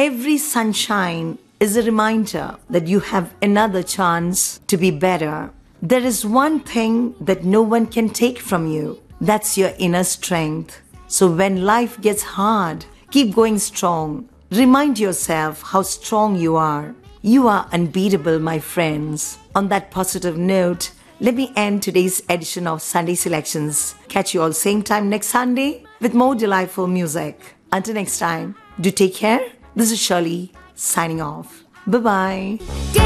Every sunshine is a reminder that you have another chance to be better. There is one thing that no one can take from you. That's your inner strength. So when life gets hard, keep going strong. Remind yourself how strong you are. You are unbeatable, my friends. On that positive note, let me end today's edition of Sunday Selections. Catch you all same time next Sunday with more delightful music. Until next time, do take care. This is Shirley signing off. Bye-bye.